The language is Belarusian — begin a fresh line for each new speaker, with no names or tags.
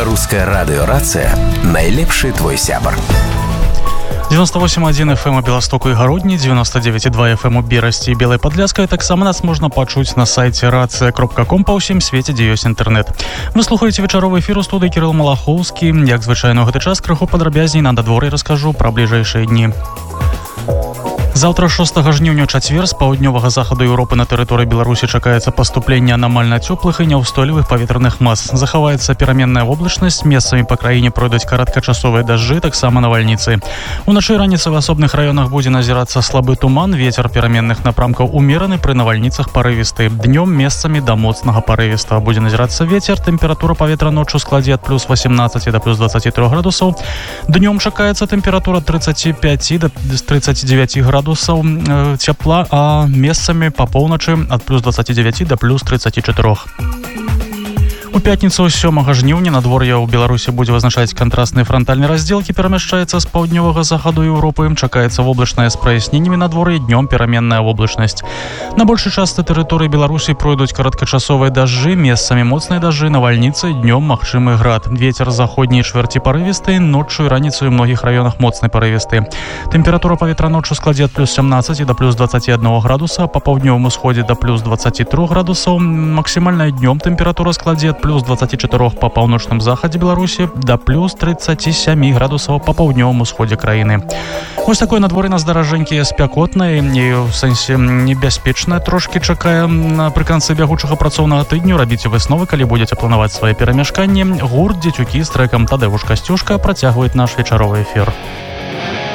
Беларуская радыёрацыя найлепшы твой сябар.
98,1 FM у Беластоку і Гародні, 99,2 FM у Берасці і Белай Падляскай. Таксама нас можна пачуць на сайце racja.com па ўсім свеце, дзе ёсць інтэрнэт. Вы слухаеце вечаровы эфір у студыі Кірыл Малахоўскі. Як звычайна ў гэты час крыху падрабязней на надвор'і раскажу пра бліжэйшыя дні. Завтра 6 жніўня чацвер з паўднёвага захаду Еўропы на тэрыторыі Беларусі чакаецца паступленне анамальна цёплых і няўстойлівых паветраных мас. Захаваецца пераменная воблачнасць, месцамі па краіне пройдуць кароткачасовыя дажджы, таксама навальніцы. Уначы і раніцай у асобных раёнах будзе назірацца слабы туман, вецер пераменных напрамкаў умераны, пры навальніцах парывісты. Днём месцамі да моцнага парывістага будзе назірацца вецер, тэмпература паветра ноччу складзе ад плюс 18 да плюс 23 градусаў. Днём чакаецца тэмпература 35 да 39 градусаў цяпла, а месцамі па поўначы ад плюс 29 да плюс 34. У пятніцу 7 жніўня надвор'е ў Беларусі будзе вызначаць кантрастны франтальны раздзел, які перамяшчаецца з паўднёвага захаду Еўропы. Чакаецца воблачнае з праясненнямі надвор'я, днём пераменная воблачнасць. На большай частцы тэрыторыі Беларусі пройдуць кароткачасовыя дажджы, месцамі моцныя дажджы, навальніцы, днём магчымы град. Вецер заходні чвэрці парывісты, ноччу і раніцай у многіх раёнах моцны парывісты. Тэмпература паветра ноччу складзе ад плюс 17 да плюс 21 градуса, па паўднёвым усходзе да плюс 23 градусаў. Максімальная днём тэмпература складзе ад плюс 24 па паўночным захадзе Беларусі да плюс 37 градусаў па паўднёвым усходзе краіны. Вось такое надвор'е нас даражэнькія, спякотнае і ў сэнсе небяспечнае трошкі чакае напрыканцы бягучага працоўнага тыдню. Рабіце высновы, калі будзеце планаваць свае перамяшканні. Гурт «Дзецюкі» з трэкам «Тадеуш Касцюшка» працягваюць наш вечаровы эфір.